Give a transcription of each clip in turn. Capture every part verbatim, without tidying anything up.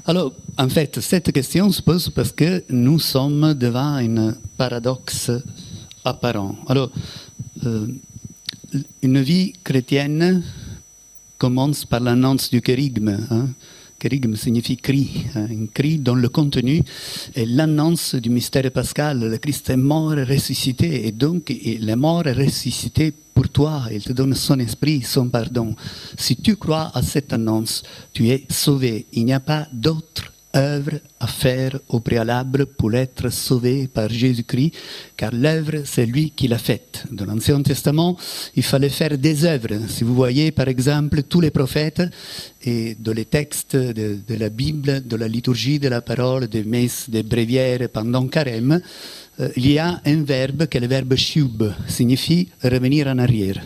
Alors, en fait, cette question se pose parce que nous sommes devant un paradoxe apparent. Alors, euh, une vie chrétienne commence par l'annonce du kérigme. Hein. Kérigme signifie cri, hein, un cri dont le contenu est l'annonce du mystère pascal. Le Christ est mort et ressuscité, et donc il est mort et ressuscité pour toi. Il te donne son esprit, son pardon. Si tu crois à cette annonce, tu es sauvé. Il n'y a pas d'autre œuvre à faire au préalable pour être sauvé par Jésus-Christ, car l'œuvre, c'est lui qui l'a faite. Dans l'Ancien Testament, il fallait faire des œuvres. Si vous voyez, par exemple, tous les prophètes, et dans les textes de, de la Bible, de la liturgie de la parole, des messes, des bréviaires pendant carême, euh, il y a un verbe qui est le verbe shub, signifie revenir en arrière.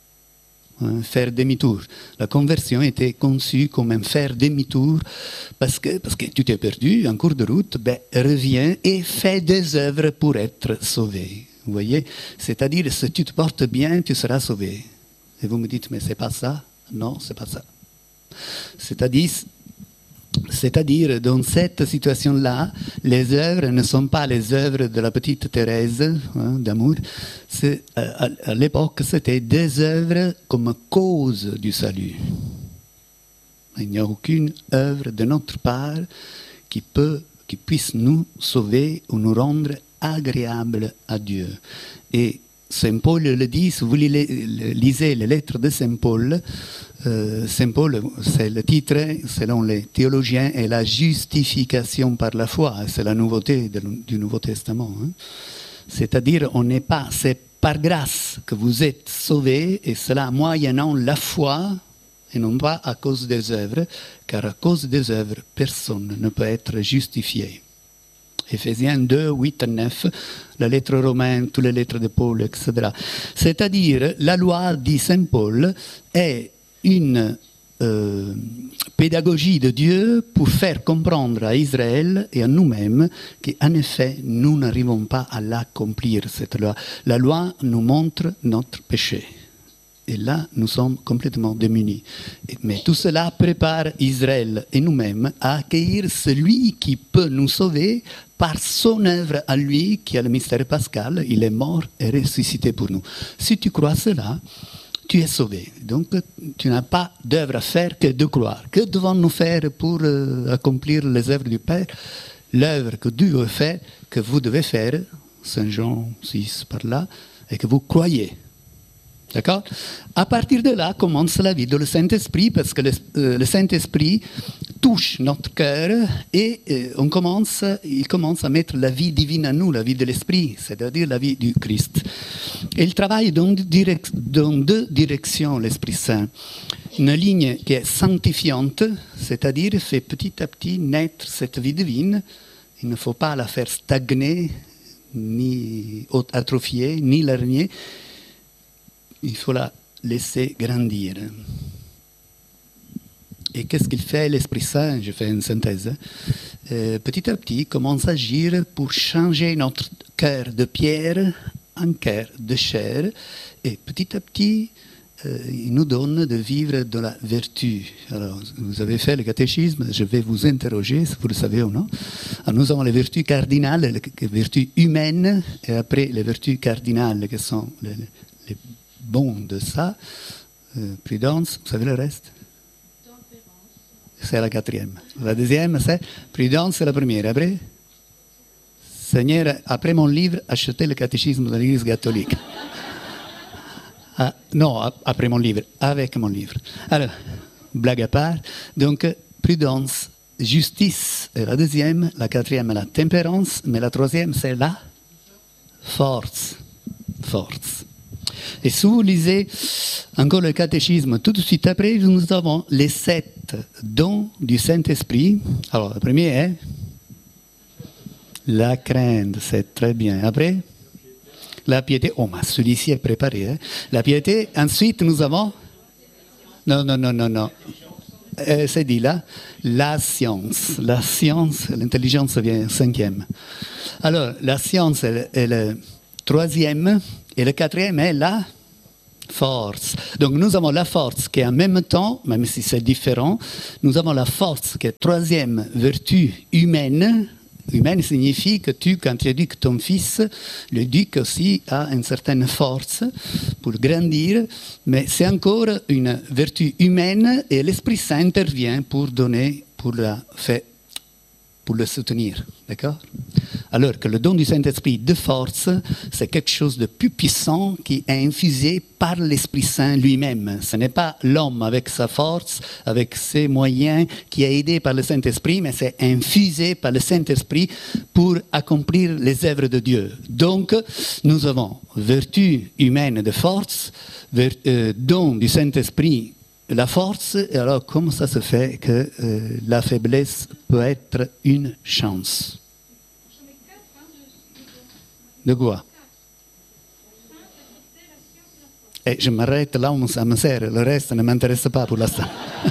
Faire demi-tour. La conversion était conçue comme un faire demi-tour parce que, parce que tu t'es perdu en cours de route, ben, reviens et fais des œuvres pour être sauvé. Vous voyez? C'est-à-dire, si tu te portes bien, tu seras sauvé. Et vous me dites, mais c'est pas ça? Non, c'est pas ça. C'est-à-dire, C'est-à-dire, dans cette situation-là, les œuvres ne sont pas les œuvres de la petite Thérèse hein, d'amour. C'est, à, à l'époque, c'était des œuvres comme cause du salut. Il n'y a aucune œuvre de notre part qui, peut, qui puisse nous sauver ou nous rendre agréables à Dieu. Et Saint Paul le dit, si vous lisez les lettres de Saint Paul, euh, Saint Paul, c'est le titre, selon les théologiens, est la justification par la foi. C'est la nouveauté de, du Nouveau Testament. Hein. C'est-à-dire, on n'est pas, c'est par grâce que vous êtes sauvés, et cela moyennant la foi, et non pas à cause des œuvres, car à cause des œuvres, personne ne peut être justifié. Éphésiens deux, huit à neuf, la lettre romaine, toutes les lettres de Paul, et cetera. C'est-à-dire, la loi, dit Saint Paul, est une euh, pédagogie de Dieu pour faire comprendre à Israël et à nous-mêmes qu'en effet, nous n'arrivons pas à l'accomplir, cette loi. La loi nous montre notre péché. Et là, nous sommes complètement démunis. Mais tout cela prépare Israël et nous-mêmes à accueillir celui qui peut nous sauver par son œuvre à lui, qui est le mystère pascal. Il est mort et ressuscité pour nous. Si tu crois cela, tu es sauvé. Donc, tu n'as pas d'œuvre à faire que de croire. Que devons-nous faire pour euh, accomplir les œuvres du Père? L'œuvre que Dieu fait, que vous devez faire, Saint Jean six par là, et que vous croyez. D'accord? À partir de là commence la vie de le Saint-Esprit, parce que le, euh, le Saint-Esprit touche notre cœur et euh, on commence, il commence à mettre la vie divine à nous, la vie de l'Esprit, c'est-à-dire la vie du Christ. Et il travaille dans, direct, dans deux directions, l'Esprit Saint. Une ligne qui est sanctifiante, c'est-à-dire fait petit à petit naître cette vie divine. Il ne faut pas la faire stagner, ni atrophier, ni la renier. Il faut la laisser grandir. Et qu'est-ce qu'il fait, l'Esprit Saint? Je fais une synthèse. Euh, petit à petit, il commence à agir pour changer notre cœur de pierre en cœur de chair. Et petit à petit, euh, il nous donne de vivre de la vertu. Alors, vous avez fait le catéchisme, je vais vous interroger, si vous le savez ou non. Alors, nous avons les vertus cardinales, les vertus humaines, et après les vertus cardinales, qui sont les, les bon de ça, euh, prudence, vous savez le reste? C'est la quatrième. La deuxième, c'est prudence, c'est la première. Après, Seigneur, après mon livre, achetez le catéchisme de l'Église catholique. Ah, non, après mon livre, avec mon livre. Alors, blague à part. Donc, prudence, justice est la deuxième, la quatrième est la tempérance, mais la troisième, c'est la force. Force. Et si vous lisez encore le catéchisme, tout de suite après, nous avons les sept dons du Saint-Esprit. Alors, le premier est la crainte, c'est très bien. Après, la piété. Oh, mais celui-ci est préparé. Hein? La piété. Ensuite, nous avons... Non, non, non, non, non. Euh, c'est dit là, la science. La science, l'intelligence vient cinquième. Alors, la science est le, est le troisième. Et le quatrième est la Force. Donc nous avons la force qui est en même temps, même si c'est différent, nous avons la force qui est troisième vertu humaine. Humaine signifie que tu, quand tu éduques ton fils, l'éduque aussi à une certaine force pour grandir, mais c'est encore une vertu humaine et l'Esprit Saint intervient pour donner, pour la faire, pour le soutenir, d'accord? Alors que le don du Saint-Esprit de force, c'est quelque chose de plus puissant qui est infusé par l'Esprit Saint lui-même. Ce n'est pas l'homme avec sa force, avec ses moyens, qui est aidé par le Saint-Esprit, mais c'est infusé par le Saint-Esprit pour accomplir les œuvres de Dieu. Donc, nous avons vertu humaine de force, ver, euh, don du Saint-Esprit la force, et alors comment ça se fait que euh, la faiblesse peut être une chance? De quoi? Et je m'arrête là où ça me sert, le reste ne m'intéresse pas pour l'instant.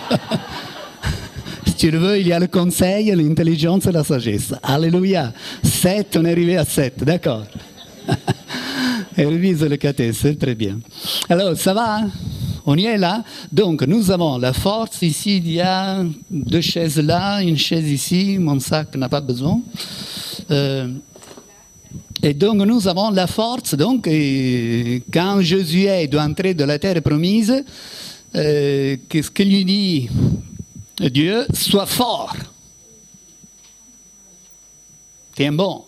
Si tu le veux, il y a le conseil, l'intelligence et la sagesse. Alléluia. Sept, on est arrivé à sept, d'accord. Et révise le catéchisme, c'est très bien. Alors, ça va, hein? On y est là. Donc, nous avons la force. Ici, il y a deux chaises là, une chaise ici. Mon sac n'a pas besoin. Euh, et donc, nous avons la force. Donc, et quand Josué doit entrer dans la terre promise, euh, qu'est-ce qu'il lui dit? Dieu, sois fort. Tiens bon.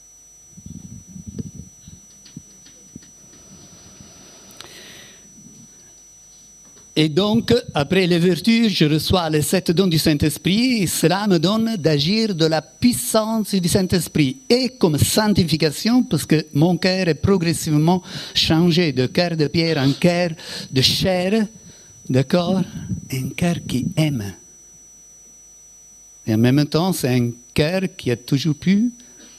Et donc, après les vertus, je reçois les sept dons du Saint-Esprit et cela me donne d'agir de la puissance du Saint-Esprit. Et comme sanctification, parce que mon cœur est progressivement changé de cœur de pierre en cœur de chair, d'accord? Un cœur qui aime. Et en même temps, c'est un cœur qui est toujours plus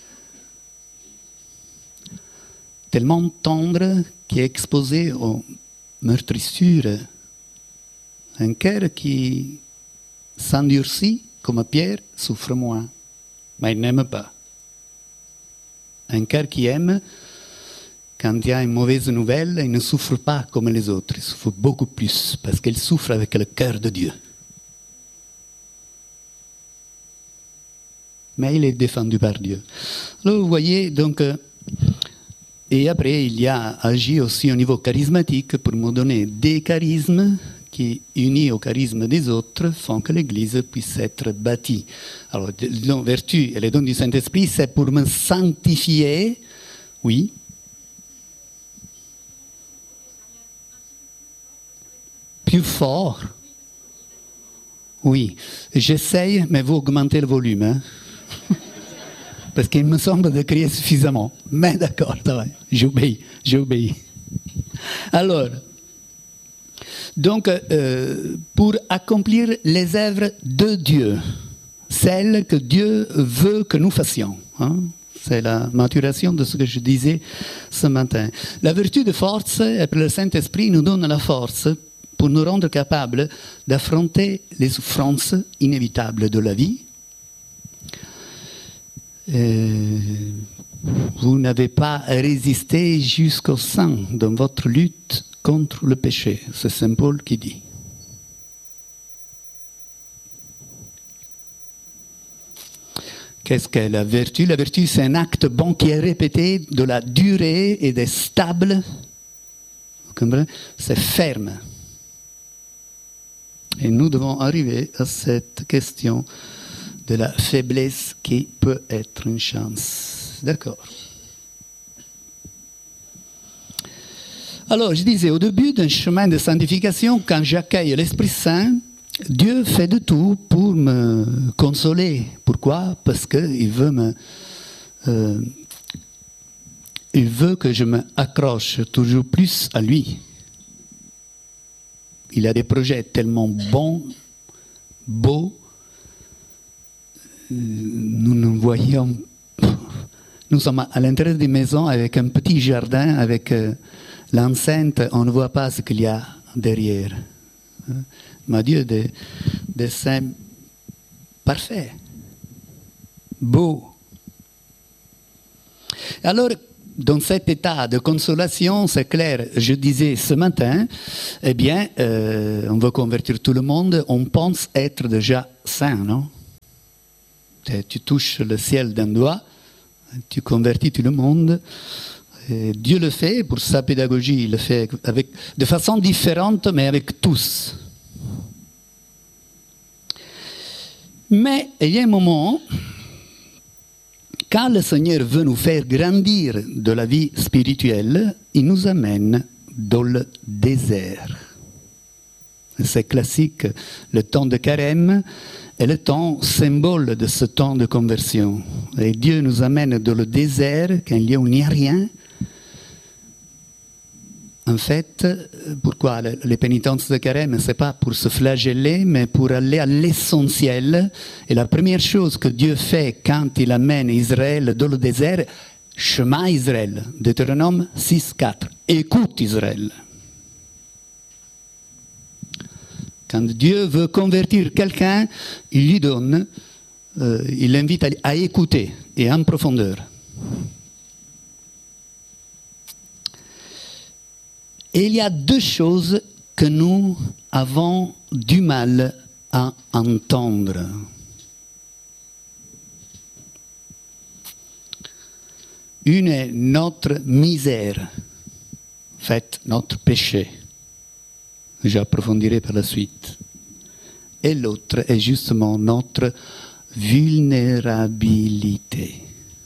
tellement tendre, qui est exposé aux meurtrissures. Un cœur qui s'endurcit comme pierre souffre moins, mais il n'aime pas. Un cœur qui aime, quand il y a une mauvaise nouvelle, il ne souffre pas comme les autres, il souffre beaucoup plus, parce qu'il souffre avec le cœur de Dieu. Mais il est défendu par Dieu. Alors vous voyez, donc, et après il y a agi aussi au niveau charismatique pour me donner des charismes qui, unis au charisme des autres, font que l'Église puisse être bâtie. Alors, les vertus et les dons du Saint-Esprit, c'est pour me sanctifier, oui. Plus fort. Oui, j'essaye, mais vous augmentez le volume. Hein? Parce qu'il me semble de crier suffisamment. Mais d'accord, ça va, j'obéis, j'obéis. Alors, donc, euh, pour accomplir les œuvres de Dieu, celles que Dieu veut que nous fassions. Hein? C'est la maturation de ce que je disais ce matin. La vertu de force, et le Saint-Esprit nous donne la force pour nous rendre capables d'affronter les souffrances inévitables de la vie. Euh, vous n'avez pas résisté jusqu'au sang dans votre lutte contre le péché. C'est Saint Paul qui dit. Qu'est-ce qu'est la vertu? La vertu, c'est un acte bon qui est répété de la durée et des stable. Vous comprenez? C'est ferme. Et nous devons arriver à cette question de la faiblesse qui peut être une chance. D'accord. Alors, je disais, au début d'un chemin de sanctification, quand j'accueille l'Esprit Saint, Dieu fait de tout pour me consoler. Pourquoi? Parce qu'il veut me, euh, il veut que je m'accroche toujours plus à lui. Il a des projets tellement bons, beaux. Nous nous voyons. Nous sommes à l'intérieur des maisons avec un petit jardin, avec euh, l'enceinte, on ne voit pas ce qu'il y a derrière. Mais Dieu, des dessins parfaits, beaux. Alors, dans cet état de consolation, c'est clair, je disais ce matin, eh bien, euh, on veut convertir tout le monde, on pense être déjà saint, non? Tu touches le ciel d'un doigt, tu convertis tout le monde. Et Dieu le fait pour sa pédagogie, il le fait avec, de façon différente, mais avec tous. Mais il y a un moment, quand le Seigneur veut nous faire grandir de la vie spirituelle, il nous amène dans le désert. C'est classique, le temps de carême est le temps symbole de ce temps de conversion. Et Dieu nous amène dans le désert, quand il n'y a rien. En fait, pourquoi les pénitences de carême, ce n'est pas pour se flageller, mais pour aller à l'essentiel. Et la première chose que Dieu fait quand il amène Israël dans le désert, chemin Israël, Deutéronome six, quatre. Écoute Israël. Quand Dieu veut convertir quelqu'un, il lui donne, euh, il l'invite à, à écouter et en profondeur. Et il y a deux choses que nous avons du mal à entendre. Une est notre misère, en fait, notre péché. J'approfondirai par la suite. Et l'autre est justement notre vulnérabilité.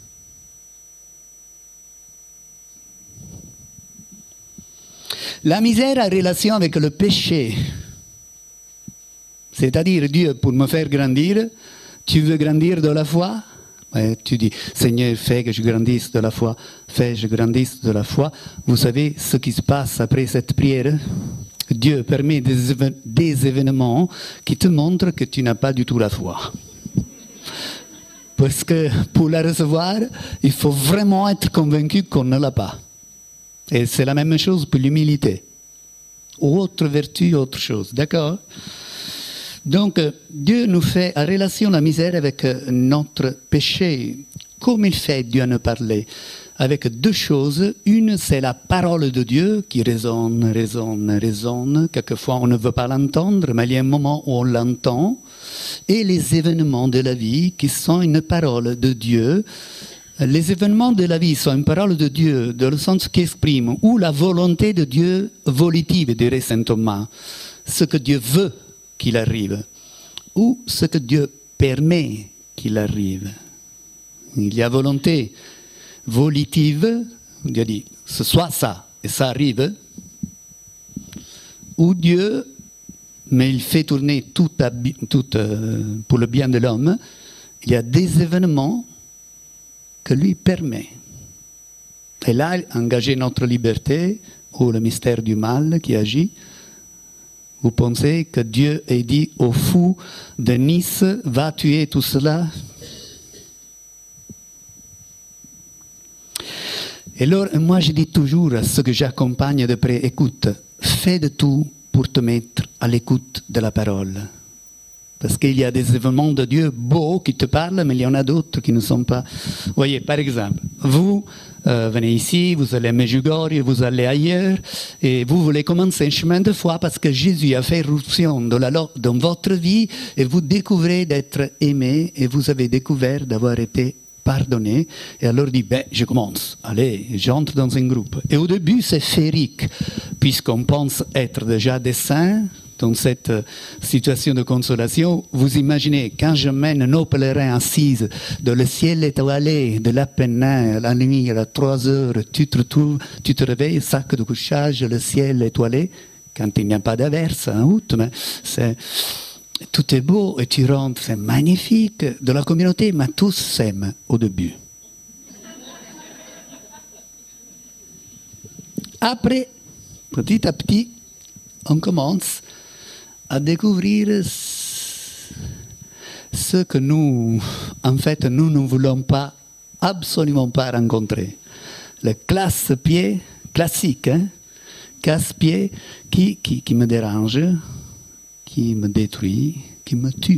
La misère a relation avec le péché. C'est-à-dire, Dieu, pour me faire grandir, tu veux grandir de la foi? Et tu dis, Seigneur, fais que je grandisse de la foi, fais que je grandisse de la foi. Vous savez ce qui se passe après cette prière? Dieu permet des, éve des événements qui te montrent que tu n'as pas du tout la foi. Parce que pour la recevoir, il faut vraiment être convaincu qu'on ne l'a pas. Et c'est la même chose pour l'humilité. Autre vertu, autre chose. D'accord? Donc, Dieu nous fait en relation la misère avec notre péché. Comme il fait Dieu nous parler? Avec deux choses. Une, c'est la parole de Dieu qui résonne, résonne, résonne. Quelquefois, on ne veut pas l'entendre, mais il y a un moment où on l'entend. Et les événements de la vie qui sont une parole de Dieu. Les événements de la vie sont une parole de Dieu, dans le sens qui exprime ou la volonté de Dieu volitive, dirait saint Thomas, ce que Dieu veut qu'il arrive, ou ce que Dieu permet qu'il arrive. Il y a volonté volitive, Dieu dit, ce soit ça, et ça arrive, ou Dieu, mais il fait tourner tout, à, tout euh, pour le bien de l'homme, il y a des événements que lui permet. Et là, engager notre liberté, ou le mystère du mal qui agit, vous pensez que Dieu ait dit au fou de Nice, va tuer tout cela? Et alors, moi je dis toujours à ceux que j'accompagne de près, écoute, fais de tout pour te mettre à l'écoute de la parole. Parce qu'il y a des événements de Dieu beaux qui te parlent, mais il y en a d'autres qui ne sont pas. Vous voyez, par exemple, vous euh, venez ici, vous allez à Medjugorje, vous allez ailleurs, et vous voulez commencer un chemin de foi parce que Jésus a fait irruption dans, la, dans votre vie, et vous découvrez d'être aimé, et vous avez découvert d'avoir été pardonné, et alors dit, ben, je commence, allez, j'entre dans un groupe. Et au début, c'est féerique, puisqu'on pense être déjà des saints. Dans cette situation de consolation, vous imaginez, quand je mène nos pèlerins assises dans le ciel étoilé de l'Apennin, la nuit à trois heures, tu te retrouves, tu te réveilles, sac de couchage, le ciel étoilé, quand il n'y a pas d'averse en août, mais c'est, tout est beau et tu rentres, c'est magnifique, de la communauté, mais tous s'aiment au début. Après, petit à petit, on commence à découvrir ce que nous, en fait, nous ne voulons pas, absolument pas rencontrer. Le classe-pied classique, hein, casse-pied qui, qui, qui me dérange, qui me détruit, qui me tue.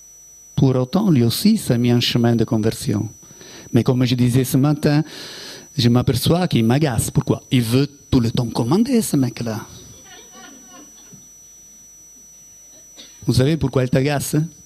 Pour autant, lui aussi, ça a mis un chemin de conversion. Mais comme je disais ce matin, je m'aperçois qu'il m'agace. Pourquoi? Il veut tout le temps commander, ce mec-là. Vous savez pourquoi il t'agace?